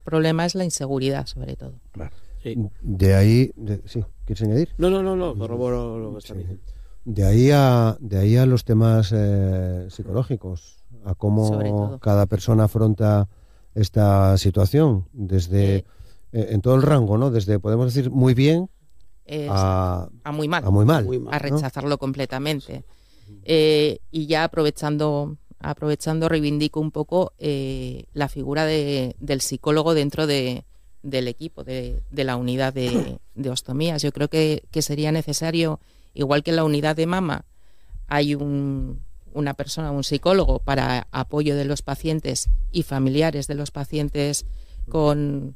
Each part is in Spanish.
problema es la inseguridad, sobre todo. Claro. Sí. De ahí, ¿sí? ¿Quieres añadir? No, corroboro lo que está diciendo. De ahí a los temas psicológicos, a Sobre cómo todo. cada persona afronta esta situación, desde en todo el rango, ¿no? Desde, podemos decir, muy bien a muy mal. a muy mal, Muy mal. A ¿no? rechazarlo completamente. Y ya aprovechando, reivindico un poco la figura del psicólogo dentro del equipo, de la unidad de ostomías. Yo creo que sería necesario, igual que en la unidad de mama hay una persona, un psicólogo para apoyo de los pacientes y familiares de los pacientes con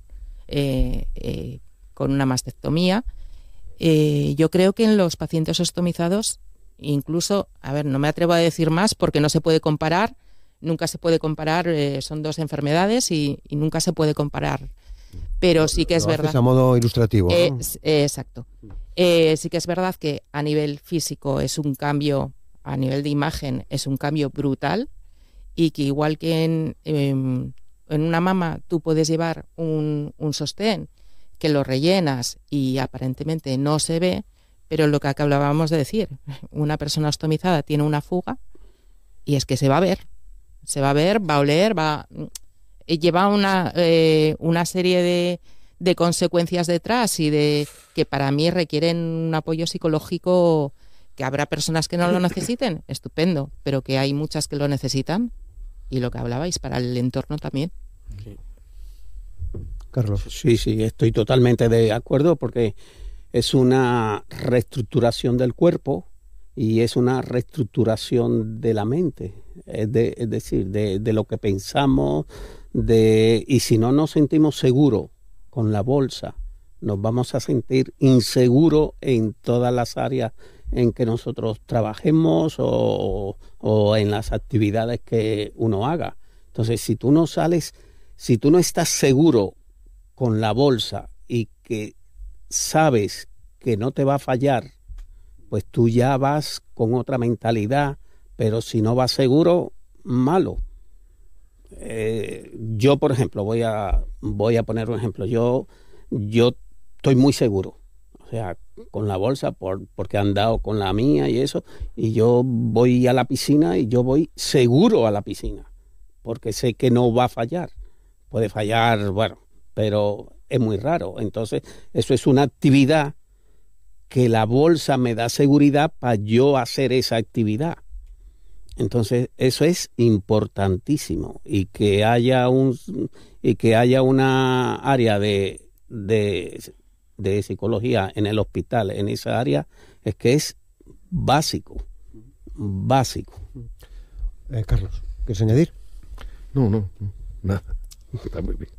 una mastectomía. Yo creo que en los pacientes ostomizados, incluso, no me atrevo a decir más porque no se puede comparar, nunca se puede comparar, son dos enfermedades y nunca se puede comparar. Pero sí que es Lo haces verdad. a modo ilustrativo, ¿no? Exacto. Sí que es verdad que a nivel físico es un cambio, a nivel de imagen es un cambio brutal, y que igual que en una mama tú puedes llevar un sostén que lo rellenas y aparentemente no se ve, pero lo que acabábamos de decir, una persona ostomizada tiene una fuga y es que se va a ver, va a oler, lleva una serie de consecuencias detrás y de que para mí requieren un apoyo psicológico, que habrá personas que no lo necesiten, estupendo, pero que hay muchas que lo necesitan, y lo que hablabais, para el entorno también. Sí. Carlos. Sí, estoy totalmente de acuerdo, porque es una reestructuración del cuerpo y es una reestructuración de la mente, es decir, de lo que pensamos, y si no nos sentimos seguros con la bolsa, nos vamos a sentir inseguros en todas las áreas en que nosotros trabajemos o en las actividades que uno haga. Entonces, si tú no estás seguro con la bolsa y que sabes que no te va a fallar, pues tú ya vas con otra mentalidad, pero si no vas seguro, malo. Yo, por ejemplo, voy a poner un ejemplo. Yo estoy muy seguro, o sea, con la bolsa, porque he andado con la mía y eso, y yo voy a la piscina y yo voy seguro a la piscina, porque sé que no va a fallar. Puede fallar, bueno, pero es muy raro. Entonces, eso es una actividad que la bolsa me da seguridad para yo hacer esa actividad. Entonces, eso es importantísimo, y que haya una área de psicología en el hospital, en esa área, es que es básico. Carlos, ¿quieres añadir? No, nada. Está muy bien.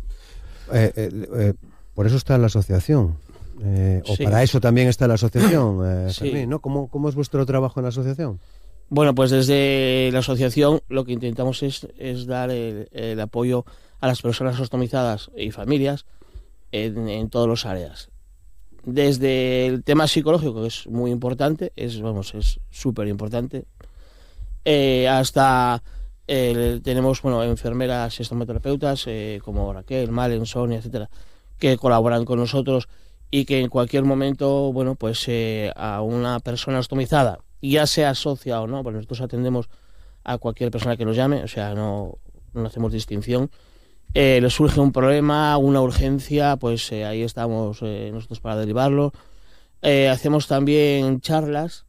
Por eso está la asociación. Sí. Para eso también está la asociación, Sí. Fermín, ¿no? ¿Cómo es vuestro trabajo en la asociación? Bueno, pues desde la asociación lo que intentamos es dar el apoyo a las personas ostomizadas y familias en todas las áreas. Desde el tema psicológico, que es muy importante, es súper importante, hasta tenemos enfermeras y estomaterapeutas como Raquel, Malen, Sonia, etcétera, que colaboran con nosotros, y que en cualquier momento, a una persona ostomizada, ya sea socia o no, pues nosotros atendemos a cualquier persona que nos llame, o sea, no hacemos distinción. Le surge un problema, una urgencia, pues ahí estamos nosotros para derivarlo. Hacemos también charlas,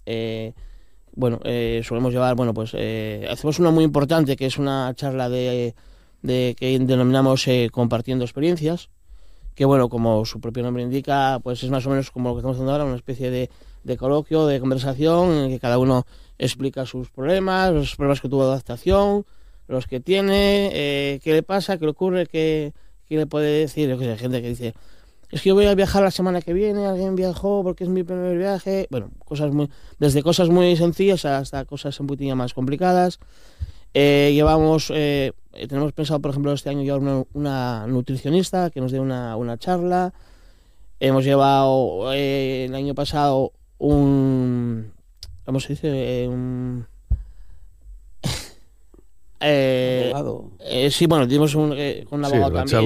solemos llevar, hacemos una muy importante, que es una charla de que denominamos compartiendo experiencias, que como su propio nombre indica, pues es más o menos como lo que estamos haciendo ahora, una especie de coloquio, de conversación, en que cada uno explica sus problemas, los problemas que tuvo de adaptación, los que tiene, qué le pasa, qué le ocurre, qué le puede decir. Hay gente que dice, es que yo voy a viajar la semana que viene, alguien viajó porque es mi primer viaje. Bueno, desde cosas muy sencillas hasta cosas un poquito más complicadas. Tenemos pensado, por ejemplo, este año llevar una nutricionista que nos dé una charla. Hemos llevado el año pasado ¿cómo se dice? Abogado. Sí, dimos con un abogado también.